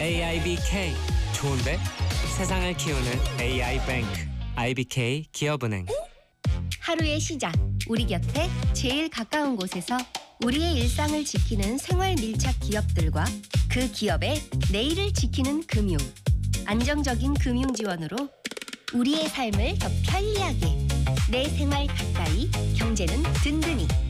AIBK 좋은데? 세상을 키우는 AI뱅크 IBK 기업은행. 하루의 시작, 우리 곁에 제일 가까운 곳에서 우리의 일상을 지키는 생활 밀착 기업들과 그 기업의 내일을 지키는 금융. 안정적인 금융 지원으로 우리의 삶을 더 편리하게. 내 생활 가까이, 경제는 든든히.